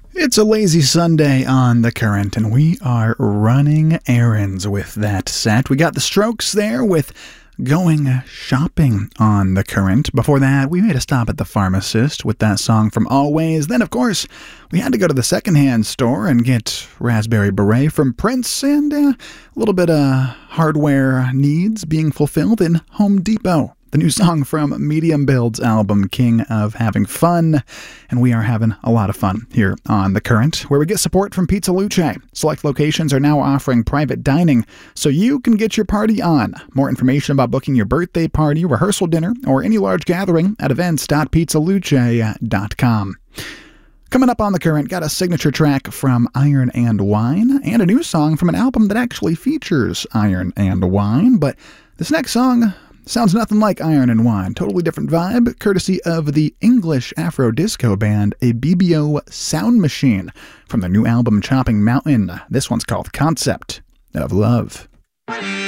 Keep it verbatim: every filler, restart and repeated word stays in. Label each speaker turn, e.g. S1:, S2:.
S1: It's a lazy Sunday on The Current, and we are running errands with that set. We got the Strokes there with Going Shopping on The Current. Before that, we made a stop at the pharmacist with that song from Always. Then, of course, we had to go to the secondhand store and get Raspberry Beret from Prince, and uh, a little bit of hardware needs being fulfilled in Home Depot. The new song from Medium Build's album, King of Having Fun. And we are having a lot of fun here on The Current, where we get support from Pizza Luce. Select locations are now offering private dining, so you can get your party on. More information about booking your birthday party, rehearsal dinner, or any large gathering at events dot pizza luce dot com. Coming up on The Current, got a signature track from Iron and Wine, and a new song from an album that actually features Iron and Wine. But this next song sounds nothing like Iron and Wine. Totally different vibe, courtesy of the English Afro disco band A B B O Sound Machine from their new album Chopping Mountain. This one's called Concept of Love.